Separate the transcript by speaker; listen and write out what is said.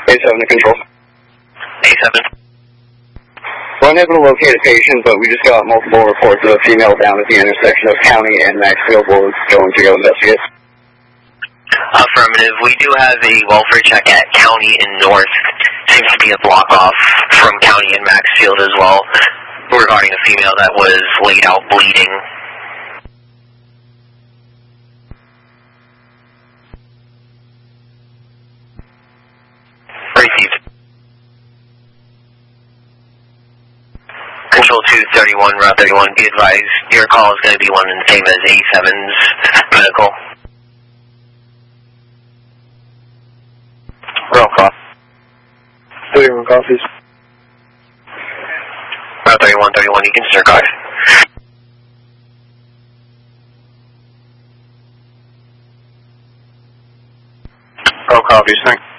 Speaker 1: A7 to control.
Speaker 2: A7.
Speaker 1: We're unable to locate a patient, but we just got multiple reports of a female down at the intersection of County and Maxfield. We're going to go investigate.
Speaker 2: Affirmative. We do have a welfare check at County and North. Seems to be a block off from County and Maxfield as well, regarding a female that was laid out bleeding. Received. Control 231, Route 31, be advised, your call is going to be one and the same as A7's medical.
Speaker 1: Roll call. 31 copies.
Speaker 2: Route 31, you can disregard.
Speaker 1: Roll copies, thanks.